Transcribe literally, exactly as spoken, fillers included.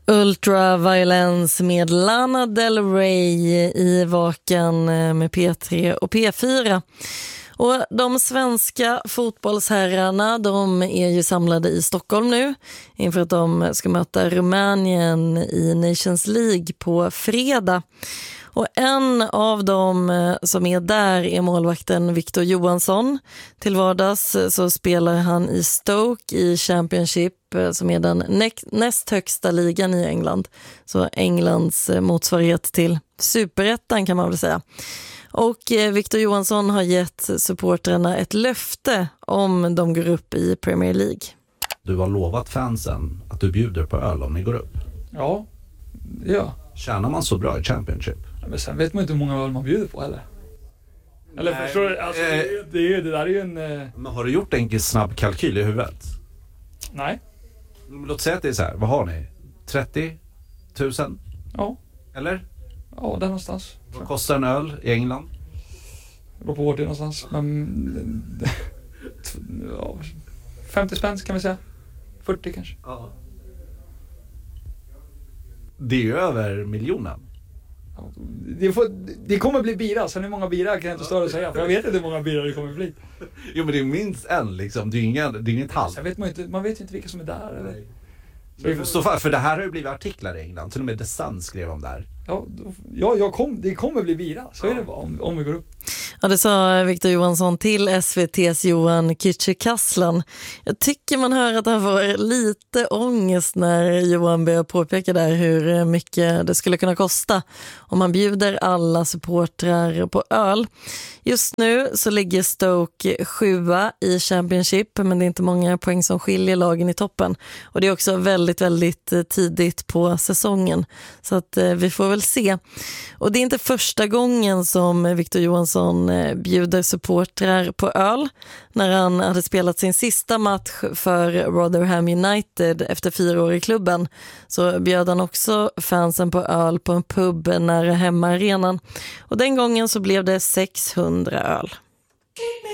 Ultraviolence med Lana Del Rey i Vaken med P tre och P fyra. Och de svenska fotbollsherrarna, de är ju samlade i Stockholm nu inför att de ska möta Rumänien i Nations League på fredag. Och en av dem som är där är målvakten Victor Johansson. Till vardags så spelar han i Stoke i Championship, som är den näst högsta ligan i England. Så Englands motsvarighet till superettan kan man väl säga. Och Victor Johansson har gett supportrarna ett löfte om de går upp i Premier League. Du har lovat fansen att du bjuder på öl om ni går upp. Ja, ja. Tjänar man så bra i Championship? Ja, men sen vet man inte hur många öl man bjuder på heller. Eller Nej, förstår du? Alltså, eh, det, det, är, det där är ju en... Eh... Men har du gjort en snabb kalkyl i huvudet? Nej. Låt säga att det är så här. Vad har ni? trettio tusen? Ja. Eller? Ja, där någonstans. Vad kostar en öl i England? Det beror på vart det är någonstans. Men... ja, femtio spänn kan vi säga. fyrtio kanske. Ja. Det är ju över miljonen. Ja, det, får, det kommer bli bira. Sen hur många bira kan jag inte stå och säga. För jag vet inte hur många bira det kommer bli. Jo, men det är minst en liksom. Det är, ingen, det är inget halvt. Sen vet man, inte, man vet ju inte vilka som är där. Eller? Så vi får stå för, för det här har ju blivit artiklar i England. Till och med The Sun skrev om det här. Ja, ja jag kom, det kommer bli bira. Så ja. Är det bara om, om vi går upp. Ja, det sa Victor Johansson till S V T:s Johan Kücükaslan. Jag tycker man hör att han får lite ångest när Johan börjar påpeka där hur mycket det skulle kunna kosta om man bjuder alla supportrar på öl. Just nu så ligger Stoke sjua i Championship, men det är inte många poäng som skiljer lagen i toppen. Och det är också väldigt, väldigt tidigt på säsongen. Så att eh, vi får väl se. Och det är inte första gången som Victor Johansson bjuder supportrar på öl. När han hade spelat sin sista match för Rotherham United efter fyra år i klubben så bjöd han också fansen på öl på en pub nära hemmaarenan. Och den gången så blev det sexhundra öl.